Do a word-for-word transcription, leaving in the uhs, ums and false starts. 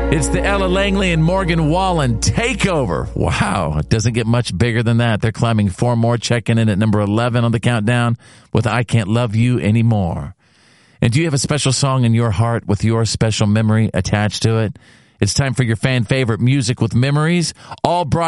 It's the Ella Langley and Morgan Wallen takeover. Wow, it doesn't get much bigger than that. They're climbing four more, checking in at number eleven on the countdown with I Can't Love You Anymore. And do you have a special song in your heart with your special memory attached to it? It's time for your fan favorite Music with Memories. All brought